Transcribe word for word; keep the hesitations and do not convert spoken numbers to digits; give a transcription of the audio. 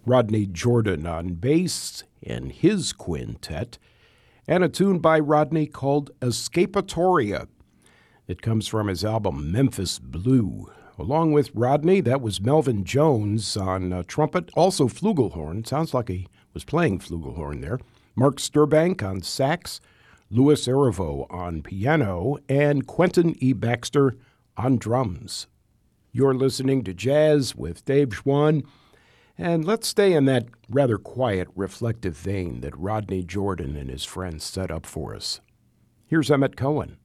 Rodney Jordan on bass and his quintet, and a tune by Rodney called Escapatoria. It comes from his album Memphis Blue. Along with Rodney, that was Melvin Jones on uh, trumpet, also flugelhorn. Sounds like he was playing flugelhorn there. Mark Sturbank on sax, Louis Arivo on piano, and Quentin E. Baxter on drums. You're listening to Jazz with Dave Schwann, and let's stay in that rather quiet, reflective vein that Rodney Jordan and his friends set up for us. Here's Emmett Cohen.